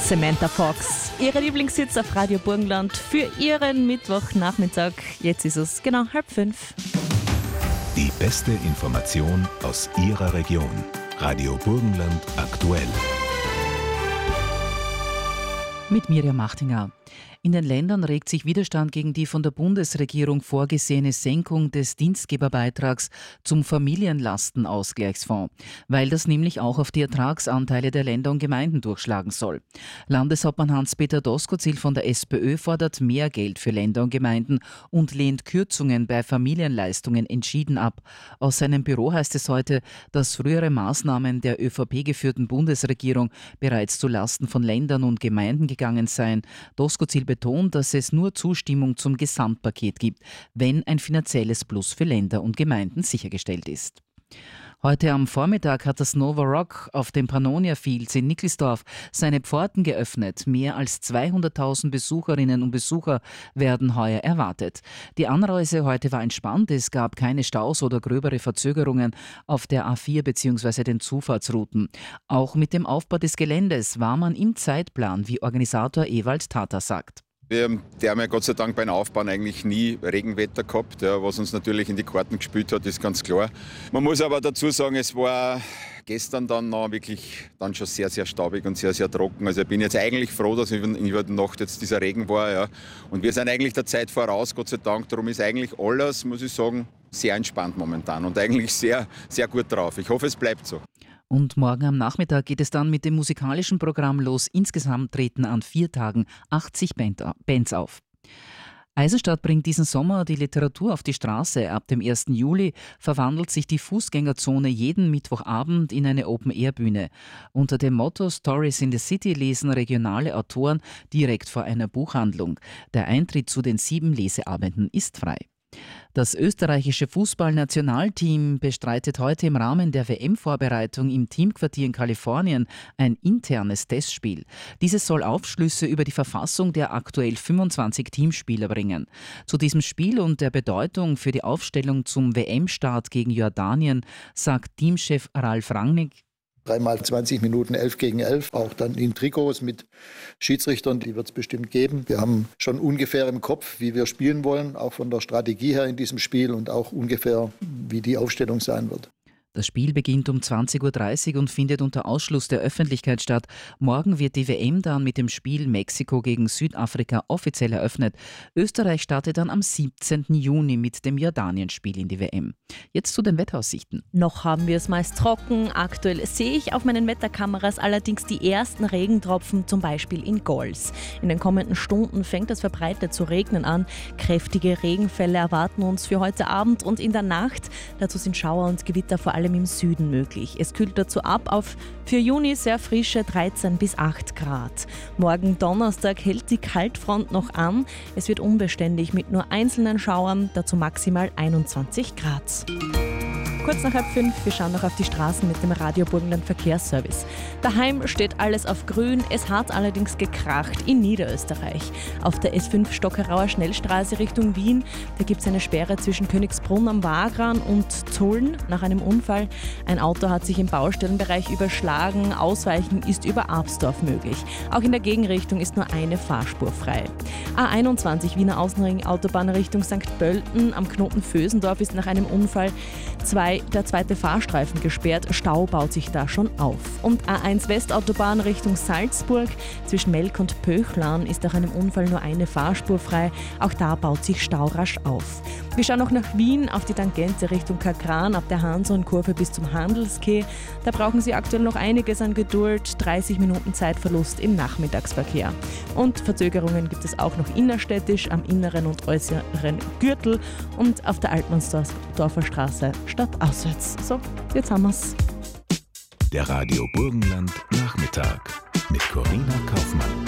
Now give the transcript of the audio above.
Samantha Fox, ihre Lieblingshits auf Radio Burgenland für ihren Mittwochnachmittag. Jetzt ist es genau 4:30. Die beste Information aus Ihrer Region. Radio Burgenland aktuell. Mit Mirjam Machtinger. In den Ländern regt sich Widerstand gegen die von der Bundesregierung vorgesehene Senkung des Dienstgeberbeitrags zum Familienlastenausgleichsfonds, weil das nämlich auch auf die Ertragsanteile der Länder und Gemeinden durchschlagen soll. Landeshauptmann Hans-Peter Doskozil von der SPÖ fordert mehr Geld für Länder und Gemeinden und lehnt Kürzungen bei Familienleistungen entschieden ab. Aus seinem Büro heißt es heute, dass frühere Maßnahmen der ÖVP-geführten Bundesregierung bereits zu Lasten von Ländern und Gemeinden gegangen seien. Doskozil betont, dass es nur Zustimmung zum Gesamtpaket gibt, wenn ein finanzielles Plus für Länder und Gemeinden sichergestellt ist. Heute am Vormittag hat das Nova Rock auf dem Pannonia Fields in Nickelsdorf seine Pforten geöffnet. Mehr als 200.000 Besucherinnen und Besucher werden heuer erwartet. Die Anreise heute war entspannt. Es gab keine Staus oder gröbere Verzögerungen auf der A4 bzw. den Zufahrtsrouten. Auch mit dem Aufbau des Geländes war man im Zeitplan, wie Organisator Ewald Tata sagt. Wir haben ja Gott sei Dank beim Aufbauen eigentlich nie Regenwetter gehabt, ja, was uns natürlich in die Karten gespielt hat, ist ganz klar. Man muss aber dazu sagen, es war gestern dann noch wirklich dann schon sehr, sehr staubig und sehr, sehr trocken. Also ich bin jetzt eigentlich froh, dass über die Nacht jetzt dieser Regen war. Ja. Und wir sind eigentlich der Zeit voraus, Gott sei Dank. Darum ist eigentlich alles, muss ich sagen, sehr entspannt momentan und eigentlich sehr, sehr gut drauf. Ich hoffe, es bleibt so. Und morgen am Nachmittag geht es dann mit dem musikalischen Programm los. Insgesamt treten an 4 Tagen 80 Bands auf. Eisenstadt bringt diesen Sommer die Literatur auf die Straße. Ab dem 1. Juli verwandelt sich die Fußgängerzone jeden Mittwochabend in eine Open-Air-Bühne. Unter dem Motto Stories in the City lesen regionale Autoren direkt vor einer Buchhandlung. Der Eintritt zu den 7 Leseabenden ist frei. Das österreichische Fußballnationalteam bestreitet heute im Rahmen der WM-Vorbereitung im Teamquartier in Kalifornien ein internes Testspiel. Dieses soll Aufschlüsse über die Verfassung der aktuell 25 Teamspieler bringen. Zu diesem Spiel und der Bedeutung für die Aufstellung zum WM-Start gegen Jordanien sagt Teamchef Ralf Rangnick: 3x 20 Minuten 11 gegen 11, auch dann in Trikots mit Schiedsrichtern, die wird es bestimmt geben. Wir haben schon ungefähr im Kopf, wie wir spielen wollen, auch von der Strategie her in diesem Spiel und auch ungefähr, wie die Aufstellung sein wird. Das Spiel beginnt um 20.30 Uhr und findet unter Ausschluss der Öffentlichkeit statt. Morgen wird die WM dann mit dem Spiel Mexiko gegen Südafrika offiziell eröffnet. Österreich startet dann am 17. Juni mit dem Jordanien-Spiel in die WM. Jetzt zu den Wetteraussichten. Noch haben wir es meist trocken. Aktuell sehe ich auf meinen Wetterkameras allerdings die ersten Regentropfen, zum Beispiel in Gols. In den kommenden Stunden fängt es verbreitet zu regnen an. Kräftige Regenfälle erwarten uns für heute Abend und in der Nacht. Dazu sind Schauer und Gewitter vor allem im Süden möglich. Es kühlt dazu ab auf für Juni sehr frische 13 bis 8 Grad. Morgen Donnerstag hält die Kaltfront noch an. Es wird unbeständig mit nur einzelnen Schauern, dazu maximal 21 Grad. Kurz nach 4:30, wir schauen noch auf die Straßen mit dem Radio Burgenland Verkehrsservice. Daheim steht alles auf grün, es hat allerdings gekracht in Niederösterreich. Auf der S5 Stockerauer Schnellstraße Richtung Wien, da gibt es eine Sperre zwischen Königsbrunn am Wagram und Zulln nach einem Unfall. Ein Auto hat sich im Baustellenbereich überschlagen, Ausweichen ist über Absdorf möglich. Auch in der Gegenrichtung ist nur eine Fahrspur frei. A21 Wiener Außenring Autobahn Richtung St. Pölten am Knoten Vösendorf ist nach einem Unfall der zweite Fahrstreifen gesperrt, Stau baut sich da schon auf. Und A1 Westautobahn Richtung Salzburg, zwischen Melk und Pöchlan ist nach einem Unfall nur eine Fahrspur frei, auch da baut sich Stau rasch auf. Wir schauen noch nach Wien auf die Tangente Richtung Kakran ab der Hanson-Kurve bis zum Handelskeh. Da brauchen Sie aktuell noch einiges an Geduld, 30 Minuten Zeitverlust im Nachmittagsverkehr. Und Verzögerungen gibt es auch noch innerstädtisch am inneren und äußeren Gürtel und auf der Altmannsdorfer Straße stadtauswärts. So, jetzt haben wir's. Der Radio Burgenland Nachmittag mit Corinna Kaufmann.